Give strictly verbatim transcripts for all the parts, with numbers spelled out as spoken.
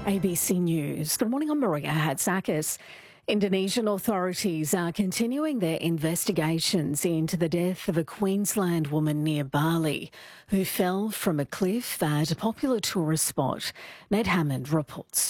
A B C News. Good morning, I'm Maria Hatzakis. Indonesian authorities are continuing their investigations into the death of a Queensland woman near Bali who fell from a cliff at a popular tourist spot. Ned Hammond reports.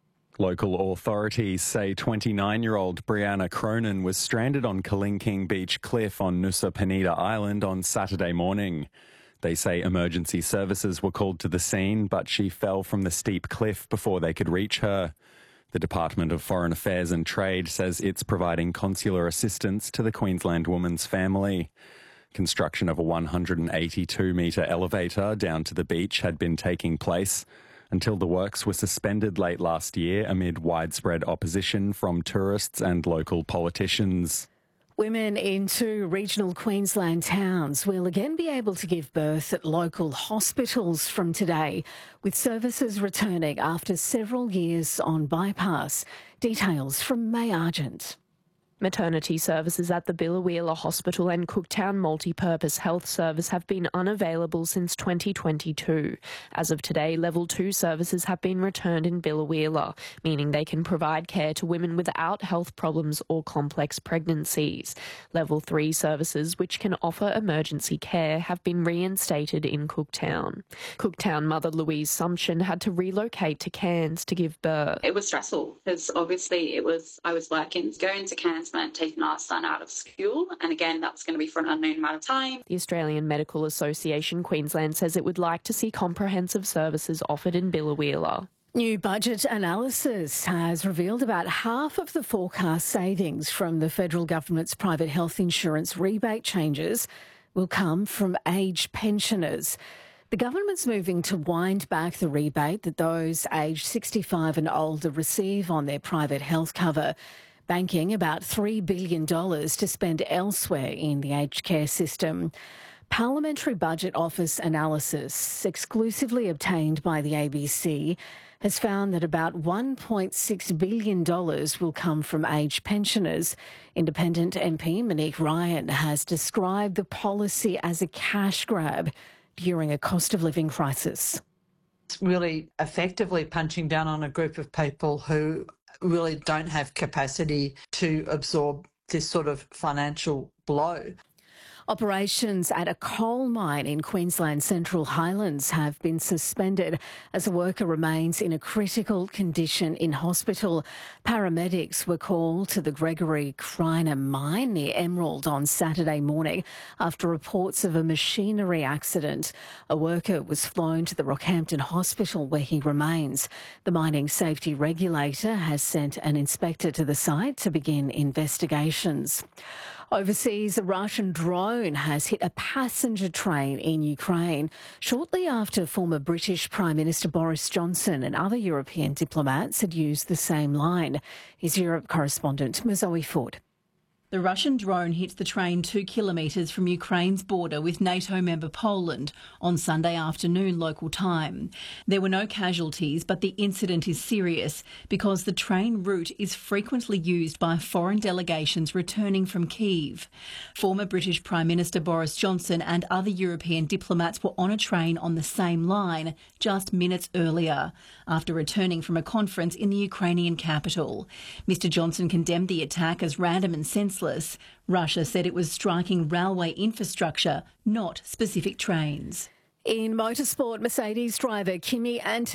Local authorities say twenty-nine-year-old Brianna Cronin was stranded on Kalingking Beach Cliff on Nusa Penida Island on Saturday morning. They say emergency services were called to the scene, but she fell from the steep cliff before they could reach her. The Department of Foreign Affairs and Trade says it's providing consular assistance to the Queensland woman's family. Construction of a one hundred eighty-two metre elevator down to the beach had been taking place until the works were suspended late last year amid widespread opposition from tourists and local politicians. Women in two regional Queensland towns will again be able to give birth at local hospitals from today, with services returning after several years on bypass. Details from May Argent. Maternity services at the Biloela Hospital and Cooktown Multipurpose Health Service have been unavailable since twenty twenty-two. As of today, Level two services have been returned in Biloela, meaning they can provide care to women without health problems or complex pregnancies. Level three services, which can offer emergency care, have been reinstated in Cooktown. Cooktown mother Louise Sumption had to relocate to Cairns to give birth. It was stressful because obviously it was I was working. Going to Cairns meant taking our son out of school, and again that's going to be for an unknown amount of time. The Australian Medical Association Queensland says it would like to see comprehensive services offered in Biloela. New budget analysis has revealed about half of the forecast savings from the federal government's private health insurance rebate changes will come from aged pensioners. The government's moving to wind back the rebate that those aged sixty-five and older receive on their private health cover, banking about three billion dollars to spend elsewhere in the aged care system. Parliamentary Budget Office analysis, exclusively obtained by the A B C, has found that about one point six billion dollars will come from aged pensioners. Independent M P Monique Ryan has described the policy as a cash grab during a cost of living crisis. It's really effectively punching down on a group of people who really don't have capacity to absorb this sort of financial blow. Operations at a coal mine in Queensland's Central Highlands have been suspended as a worker remains in a critical condition in hospital. Paramedics were called to the Gregory Kreiner mine near Emerald on Saturday morning after reports of a machinery accident. A worker was flown to the Rockhampton Hospital where he remains. The mining safety regulator has sent an inspector to the site to begin investigations. Overseas, a Russian drone has hit a passenger train in Ukraine shortly after former British Prime Minister Boris Johnson and other European diplomats had used the same line. His Europe correspondent, Mazoe Ford. The Russian drone hit the train two kilometres from Ukraine's border with NATO member Poland on Sunday afternoon local time. There were no casualties, but the incident is serious because the train route is frequently used by foreign delegations returning from Kyiv. Former British Prime Minister Boris Johnson and other European diplomats were on a train on the same line just minutes earlier, after returning from a conference in the Ukrainian capital. Mister Johnson condemned the attack as random and senseless. Russia said it was striking railway infrastructure, not specific trains. In motorsport, Mercedes driver Kimi Antonelli